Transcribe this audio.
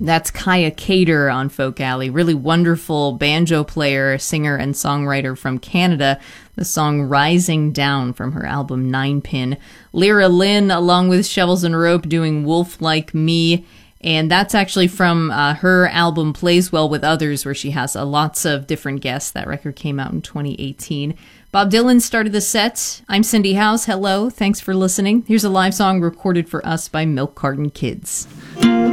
That's Kaya Cater on Folk Alley. Really wonderful banjo player, singer, and songwriter from Canada. The song Rising Down from her album Nine Pin. Lyra Lynn, along with Shovels and Rope, doing Wolf Like Me. And that's actually from her album Plays Well with Others, where she has lots of different guests. That record came out in 2018. Bob Dylan started the set. I'm Cindy House. Hello. Thanks for listening. Here's a live song recorded for us by Milk Carton Kids.